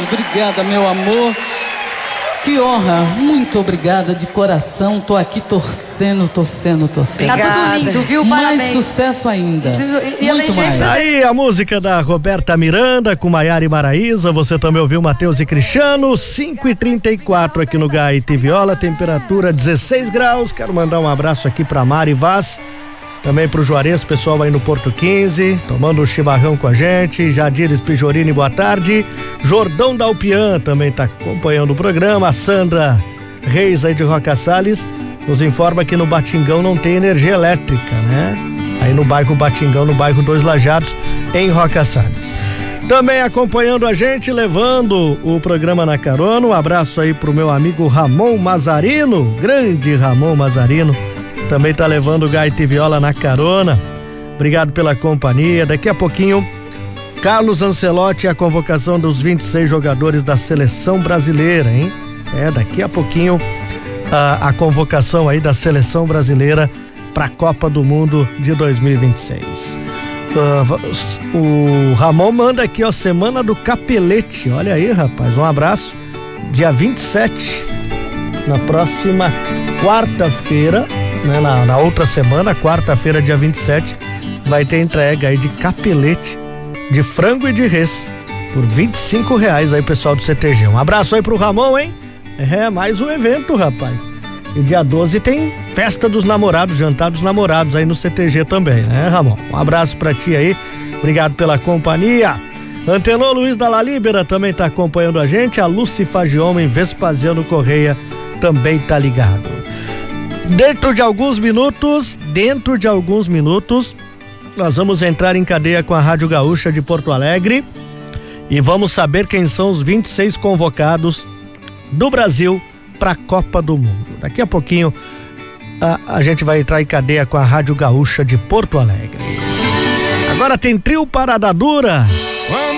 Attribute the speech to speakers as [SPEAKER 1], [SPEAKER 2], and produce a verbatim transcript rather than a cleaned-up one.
[SPEAKER 1] obrigada, meu amor. Que honra, muito obrigada de coração. Tô aqui torcendo, torcendo, torcendo.
[SPEAKER 2] Tá tudo lindo, viu?
[SPEAKER 1] Mais
[SPEAKER 2] Parabéns.
[SPEAKER 1] sucesso ainda.
[SPEAKER 2] E
[SPEAKER 1] muito mais.
[SPEAKER 3] Aí a música da Roberta Miranda com Maiara e Maraísa. Você também ouviu Matheus e Cristiano. cinco e trinta e quatro aqui no Gaita e Viola, temperatura dezesseis graus. Quero mandar um abraço aqui pra Mari Vaz, também pro Juarez, pessoal aí no Porto quinze, tomando um chimarrão com a gente. Jadires Pijorini, boa tarde. Jordão Dalpian também tá acompanhando o programa. A Sandra Reis aí de Roca Salles nos informa que no Batingão não tem energia elétrica, né? Aí no bairro Batingão, no bairro Dois Lajados, em Roca Salles. Também acompanhando a gente, levando o programa na carona. Um abraço aí pro meu amigo Ramon Mazarino, grande Ramon Mazarino. Também tá levando o Gaita e Viola na carona. Obrigado pela companhia. Daqui a pouquinho, Carlos Ancelotti e a convocação dos vinte e seis jogadores da seleção brasileira, hein? É, daqui a pouquinho a, a convocação aí da seleção brasileira para a Copa do Mundo de dois mil e vinte e seis. Uh, o Ramon manda aqui, ó, Semana do Capelete. Olha aí, rapaz, um abraço. Dia vinte e sete, na próxima quarta-feira, né, na, na outra semana, quarta-feira, dia vinte e sete, vai ter entrega aí de capelete de frango e de res por vinte e cinco reais aí, pessoal do C T G. Um abraço aí pro Ramon, hein? É, mais um evento, rapaz. E dia doze tem festa dos namorados, jantar dos namorados aí no C T G também, né, Ramon? Um abraço pra ti aí, obrigado pela companhia. Antenor Luiz da La Libera também tá acompanhando a gente. A Lúcia Fagione, Vespasiano Correia também tá ligado. Dentro de alguns minutos, dentro de alguns minutos, nós vamos entrar em cadeia com a Rádio Gaúcha de Porto Alegre e vamos saber quem são os vinte e seis convocados do Brasil para a Copa do Mundo. Daqui a pouquinho a, a gente vai entrar em cadeia com a Rádio Gaúcha de Porto Alegre. Agora tem trio Parada Dura.